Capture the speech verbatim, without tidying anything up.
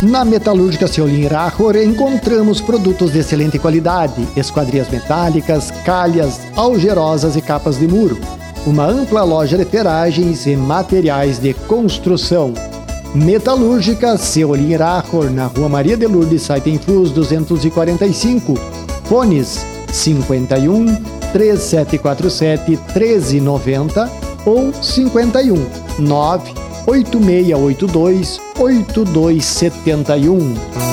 Na Metalúrgica Seolin Rachor encontramos produtos de excelente qualidade, esquadrias metálicas, calhas, algerosas e capas de muro. Uma ampla loja de ferragens e materiais de construção. Metalúrgica Seolin Rachor, na Rua Maria de Lourdes, Saitenfus duzentos e quarenta e cinco. Fones cinquenta e um, três sete quatro sete, treze noventa ou cinquenta e um, nove oito seis oito dois, oito dois sete um.